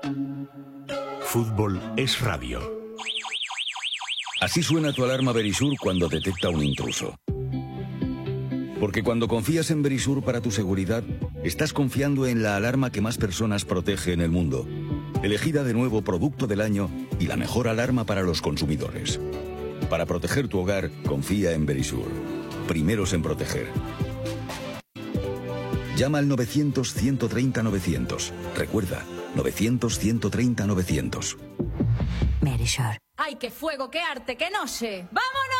Fútbol es radio. Así suena tu alarma Verisur cuando detecta un intruso. Porque cuando confías en Verisur para tu seguridad, estás confiando en la alarma que más personas protege en el mundo. Elegida de nuevo Producto del Año y la mejor alarma para los consumidores. Para proteger tu hogar, confía en Verisur. Primeros en proteger. Llama al 900-130-900. Recuerda, 900-130-900. Verisur. ¡Ay, qué fuego, qué arte, qué noche! ¡Vámonos!